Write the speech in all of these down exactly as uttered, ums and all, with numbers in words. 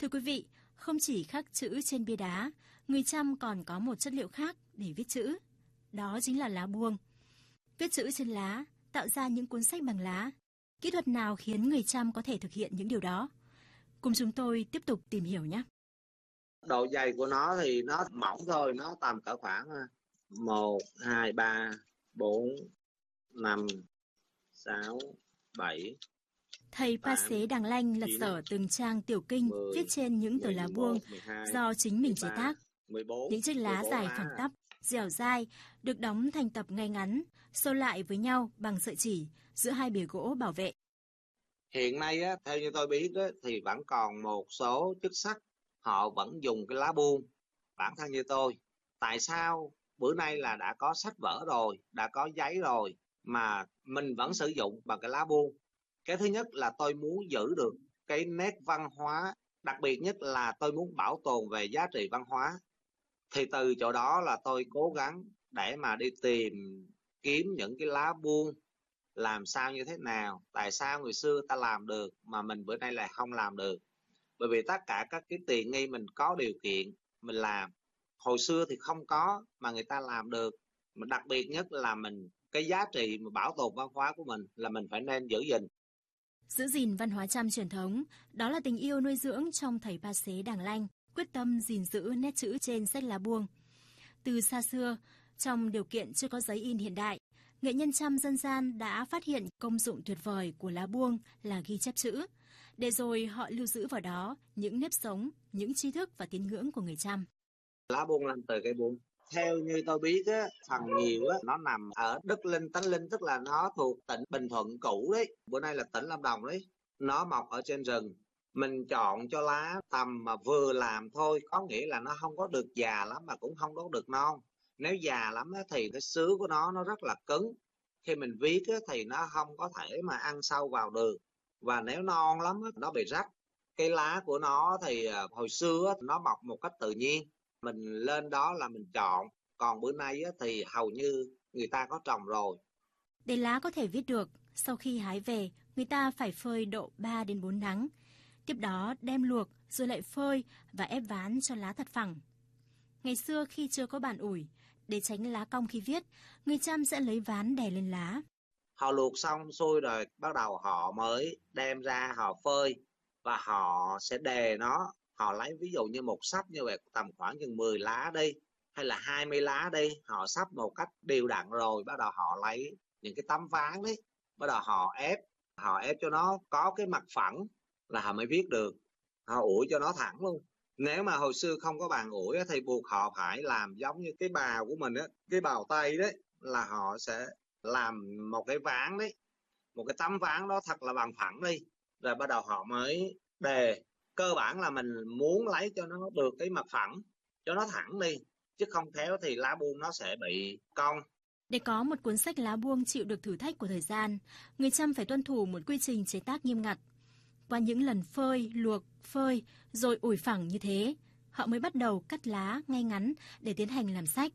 Thưa quý vị, không chỉ khắc chữ trên bia đá, người Chăm còn có một chất liệu khác để viết chữ. Đó chính là lá buông. Viết chữ trên lá, tạo ra những cuốn sách bằng lá. Kỹ thuật nào khiến người Chăm có thể thực hiện những điều đó? Cùng chúng tôi tiếp tục tìm hiểu nhé. Độ dày của nó thì nó mỏng thôi, nó tầm cỡ khoảng một, hai, ba, bốn, năm, sáu, bảy. Thầy Pa Xế Đằng Lanh lật dở từng trang tiểu kinh mười, viết trên những tờ lá buông mười hai, do chính mình chế tác. mười bốn, Những chiếc lá dài phẳng tắp, dẻo dai, được đóng thành tập ngay ngắn, xô lại với nhau bằng sợi chỉ giữa hai bìa gỗ bảo vệ. Hiện nay á, theo như tôi biết á, thì vẫn còn một số chức sắc họ vẫn dùng cái lá buông. Bản thân như tôi, tại sao bữa nay là đã có sách vở rồi, đã có giấy rồi mà mình vẫn sử dụng bằng cái lá buông? Cái thứ nhất là tôi muốn giữ được cái nét văn hóa, đặc biệt nhất là tôi muốn bảo tồn về giá trị văn hóa. Thì từ chỗ đó là tôi cố gắng để mà đi tìm kiếm những cái lá buông làm sao như thế nào, tại sao người xưa ta làm được mà mình bữa nay lại không làm được. Bởi vì tất cả các cái tiện nghi mình có điều kiện mình làm, hồi xưa thì không có mà người ta làm được. Mà đặc biệt nhất là mình cái giá trị mà bảo tồn văn hóa của mình là mình phải nên giữ gìn. Giữ gìn văn hóa Chăm truyền thống, đó là tình yêu nuôi dưỡng trong thầy Pa Xế Đằng Lanh, quyết tâm gìn giữ nét chữ trên sách lá buông. Từ xa xưa, trong điều kiện chưa có giấy in hiện đại, nghệ nhân Chăm dân gian đã phát hiện công dụng tuyệt vời của lá buông là ghi chép chữ, để rồi họ lưu giữ vào đó những nếp sống, những tri thức và tín ngưỡng của người Chăm. Lá buông làm từ cây buông. Theo như tôi biết á, phần nhiều á, nó nằm ở Đức Linh, Tánh Linh, tức là nó thuộc tỉnh Bình Thuận cũ đấy, bữa nay là tỉnh Lâm Đồng đấy. Nó mọc ở trên rừng. Mình chọn cho lá tầm mà vừa làm thôi, có nghĩa là nó không có được già lắm mà cũng không có được non. Nếu già lắm á, thì cái sứ của nó nó rất là cứng. Khi mình viết á, thì nó không có thể mà ăn sâu vào được. Và nếu non lắm á, nó bị rách. Cái lá của nó thì hồi xưa á, nó mọc một cách tự nhiên. Mình lên đó là mình chọn, còn bữa nay á, thì hầu như người ta có trồng rồi. Để lá có thể viết được, sau khi hái về, người ta phải phơi độ ba đến bốn nắng. Tiếp đó đem luộc rồi lại phơi và ép ván cho lá thật phẳng. Ngày xưa khi chưa có bàn ủi, để tránh lá cong khi viết, người Chăm sẽ lấy ván đè lên lá. Họ luộc xong xuôi rồi bắt đầu họ mới đem ra họ phơi và họ sẽ đề nó. Họ lấy ví dụ như một sấp như vậy tầm khoảng chừng mười lá đi hay là hai mươi lá đi, họ sắp một cách đều đặn rồi bắt đầu họ lấy những cái tấm ván đấy, bắt đầu họ ép, họ ép cho nó có cái mặt phẳng là họ mới viết được. Họ ủi cho nó thẳng luôn. Nếu mà hồi xưa không có bàn ủi thì buộc họ phải làm giống như cái bào của mình á, cái bào tay đấy là họ sẽ làm một cái ván đấy, một cái tấm ván đó thật là bằng phẳng đi, rồi bắt đầu họ mới đề. Cơ bản là mình muốn lấy cho nó được cái mặt phẳng, cho nó thẳng đi, chứ không khéo thì lá buông nó sẽ bị cong. Để có một cuốn sách lá buông chịu được thử thách của thời gian, người Chăm phải tuân thủ một quy trình chế tác nghiêm ngặt. Qua những lần phơi, luộc, phơi, rồi ủi phẳng như thế, họ mới bắt đầu cắt lá ngay ngắn để tiến hành làm sách.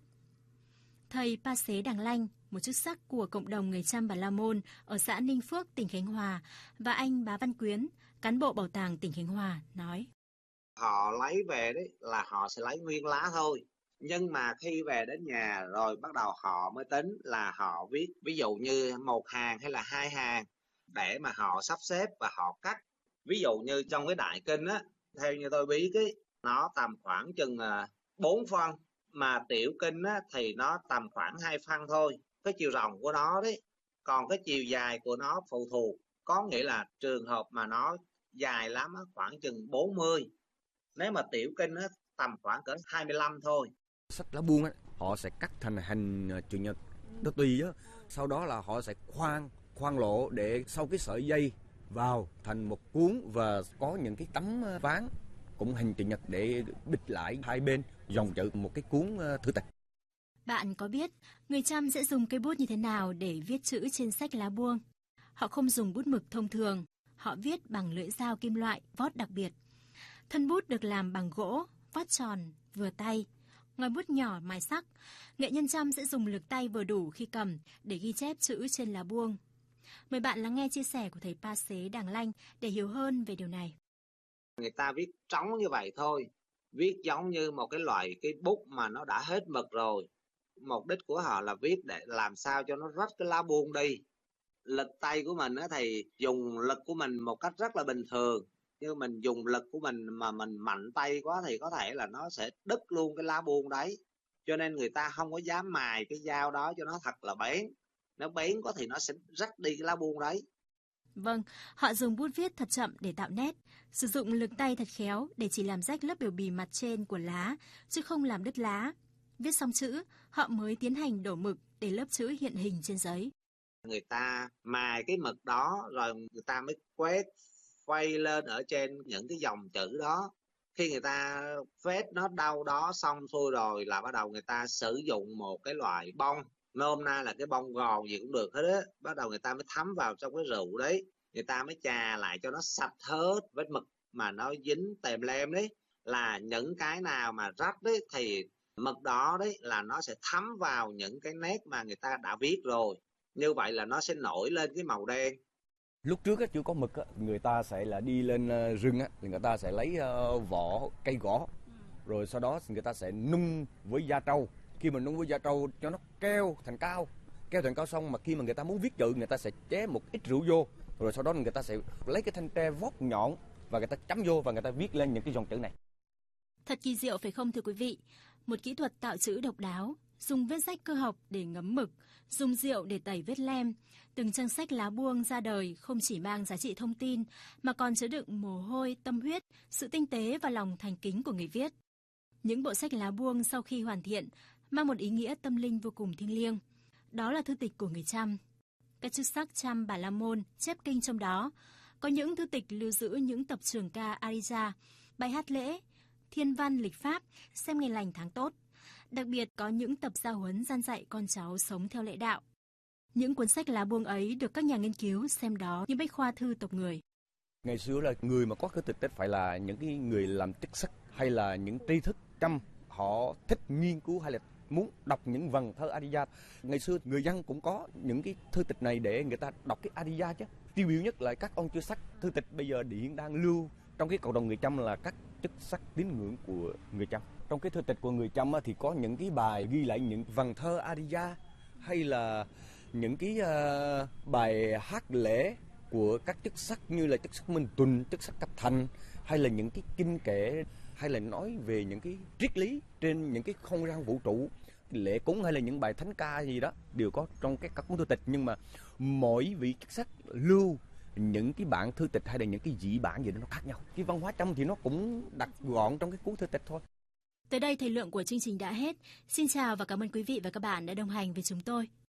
Thầy Pa Xế Đằng Lanh, một chức sắc của cộng đồng người Chăm Bà La Môn ở xã Ninh Phước, tỉnh Khánh Hòa, và anh Bá Văn Quyến, cán bộ bảo tàng tỉnh Khánh Hòa, nói. Họ lấy về đấy là họ sẽ lấy nguyên lá thôi. Nhưng mà khi về đến nhà rồi bắt đầu họ mới tính là họ viết ví dụ như một hàng hay là hai hàng để mà họ sắp xếp và họ cắt. Ví dụ như trong cái đại kinh á, theo như tôi biết ấy, nó tầm khoảng chừng bốn phân, mà tiểu kinh á, thì nó tầm khoảng hai phân thôi, cái chiều rộng của nó đấy. Còn cái chiều dài của nó phụ thuộc, có nghĩa là trường hợp mà nó dài lắm á, khoảng chừng bốn mươi. Nếu mà tiểu kinh á, tầm khoảng cỡ hai mươi lăm thôi. Sách lá buông á, họ sẽ cắt thành hình chữ nhật nó tùy á, sau đó là họ sẽ khoan khoan lỗ để sau cái sợi dây vào thành một cuốn và có những cái tấm ván cũng hình chữ nhật để bịt lại hai bên dòng chữ một cái cuốn thư tịch. Bạn có biết người Chăm sẽ dùng cây bút như thế nào để viết chữ trên sách lá buông? Họ không dùng bút mực thông thường, họ viết bằng lưỡi dao kim loại vót đặc biệt. Thân bút được làm bằng gỗ, vót tròn, vừa tay. Ngòi bút nhỏ mài sắc, nghệ nhân Chăm sẽ dùng lực tay vừa đủ khi cầm để ghi chép chữ trên lá buông. Mời bạn lắng nghe chia sẻ của thầy Pa Xế Đằng Lanh để hiểu hơn về điều này. Người ta viết trống như vậy thôi, viết giống như một cái loại cái bút mà nó đã hết mực rồi. Mục đích của họ là viết để làm sao cho nó rách cái lá buông đi. Lực tay của mình á thì dùng lực của mình một cách rất là bình thường, nhưng mình dùng lực của mình mà mình mạnh tay quá thì có thể là nó sẽ đứt luôn cái lá buông đấy. Cho nên người ta không có dám mài cái dao đó cho nó thật là bén. Nếu bén có thì nó sẽ rách đi cái lá buông đấy. Vâng, họ dùng bút viết thật chậm để tạo nét, sử dụng lực tay thật khéo để chỉ làm rách lớp biểu bì mặt trên của lá, chứ không làm đứt lá. Viết xong chữ, họ mới tiến hành đổ mực để lớp chữ hiện hình trên giấy. Người ta mài cái mực đó rồi người ta mới quét quay lên ở trên những cái dòng chữ đó. Khi người ta phết nó đâu đó xong xuôi rồi là bắt đầu người ta sử dụng một cái loại bông, nôm na là cái bông gòn gì cũng được hết á. Bắt đầu người ta mới thấm vào trong cái rượu đấy, người ta mới chà lại cho nó sạch hết vết mực mà nó dính tèm lem đấy. Là những cái nào mà rách đấy thì mực đó đấy là nó sẽ thấm vào những cái nét mà người ta đã viết rồi. Như vậy là nó sẽ nổi lên cái màu đen. Lúc trước á, chưa có mực á, người ta sẽ là đi lên rừng á, thì người ta sẽ lấy uh, vỏ cây gõ, rồi sau đó người ta sẽ nung với da trâu. Khi mà nung với da trâu cho nó keo thành cao, keo thành cao xong mà khi mà người ta muốn viết chữ, người ta sẽ chế một ít rượu vô, rồi sau đó người ta sẽ lấy cái thanh tre vót nhọn và người ta chấm vô và người ta viết lên những cái dòng chữ này. Thật kỳ diệu phải không thưa quý vị? Một kỹ thuật tạo chữ độc đáo, dùng vết rách cơ học để ngấm mực, dùng rượu để tẩy vết lem. Từng trang sách lá buông ra đời không chỉ mang giá trị thông tin, mà còn chứa đựng mồ hôi, tâm huyết, sự tinh tế và lòng thành kính của người viết. Những bộ sách lá buông sau khi hoàn thiện mang một ý nghĩa tâm linh vô cùng thiêng liêng. Đó là thư tịch của người Chăm. Các chức sắc Chăm Bà La Môn chép kinh trong đó. Có những thư tịch lưu giữ những tập trường ca Ariya, bài hát lễ, thiên văn lịch pháp, xem ngày lành tháng tốt. Đặc biệt có những tập gia huấn gian dạy con cháu sống theo lễ đạo. Những cuốn sách lá buông ấy được các nhà nghiên cứu xem đó như bách khoa thư tộc người. Ngày xưa là người mà có cái tịch phải là những cái người làm chức sắc hay là những tri thức Chăm, họ thích nghiên cứu hay là muốn đọc những vần thơ Ariya. Ngày xưa người dân cũng có những cái thư tịch này để người ta đọc cái Ariya chứ. Tiêu biểu nhất là các ông chư sắc. Thư tịch bây giờ hiện đang lưu trong cái cộng đồng người Chăm là các chức sắc tín ngưỡng của người Chăm. Trong cái thư tịch của người Chăm thì có những cái bài ghi lại những vần thơ Ariya hay là những cái uh, bài hát lễ của các chức sắc như là chức sắc Minh Tuần, chức sắc Cấp Thành, hay là những cái kinh kệ, hay là nói về những cái triết lý trên những cái không gian vũ trụ, lễ cúng hay là những bài thánh ca gì đó đều có trong cái các cuốn thư tịch. Nhưng mà mỗi vị chức sắc lưu những cái bản thư tịch hay là những cái dị bản gì đó nó khác nhau. Cái văn hóa Chăm thì nó cũng đặt gọn trong cái cuốn thư tịch thôi. Tới đây thời lượng của chương trình đã hết. Xin chào và cảm ơn quý vị và các bạn đã đồng hành với chúng tôi.